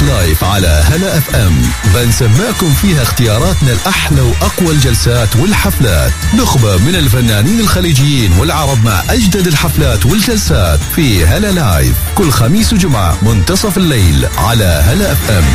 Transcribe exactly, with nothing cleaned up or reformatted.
لايف على هلا اف ام بنسمعكم فيها اختياراتنا الأحلى وأقوى الجلسات والحفلات، نخبة من الفنانين الخليجيين والعرب مع أجدد الحفلات والجلسات في هلا لايف كل خميس وجمعة منتصف الليل على هلا اف ام.